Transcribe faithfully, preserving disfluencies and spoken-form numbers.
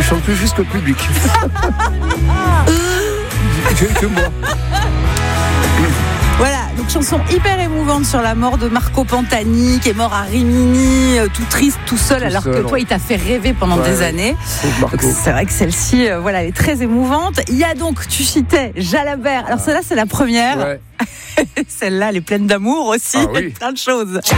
chante plus juste que le public. Que moi. Voilà, donc chanson hyper émouvante sur la mort de Marco Pantani, qui est mort à Rimini, euh, tout triste, tout seul, Tout alors seul, que toi, ouais. il t'a fait rêver pendant Ouais, des ouais. années. Pauvre Marco. Donc, c'est vrai que celle-ci, euh, voilà, elle est très émouvante. Il y a donc, tu citais Jalabert. Alors celle-là, c'est la première. Ouais. Celle-là, elle est pleine d'amour aussi. Ah Il y a oui. plein de choses.